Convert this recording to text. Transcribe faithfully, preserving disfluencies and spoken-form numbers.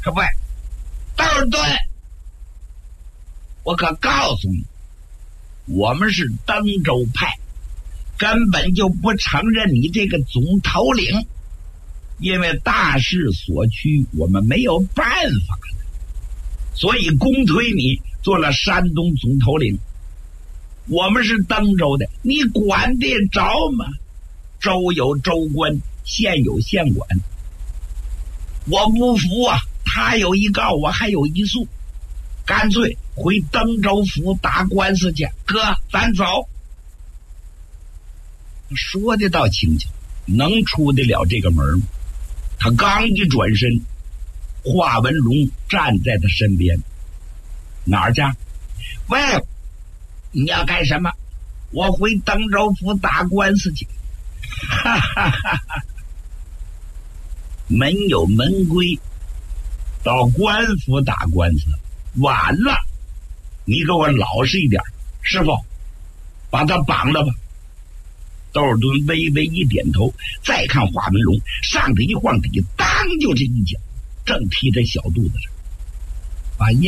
可不，窦敦，我可告诉你，我们是登州派，根本就不承认你这个总头领，因为大势所趋，我们没有办法，所以公推你做了山东总头领。我们是登州的，你管得着吗？州有州官，县有县管，我不服啊！他有一告，我还有一诉，干脆回登州府打官司去。哥，咱走。说的倒轻巧，能出得了这个门吗？他刚一转身，华文龙站在他身边。哪儿去？喂，你要干什么？我回登州府打官司去。哈哈哈哈！门有门规，到官府打官司晚了，你给我老实一点。师傅，把他绑了吧。窦尔敦微微一点头，再看华文龙，上头一晃底，当就这一脚，正踢在小肚子上，把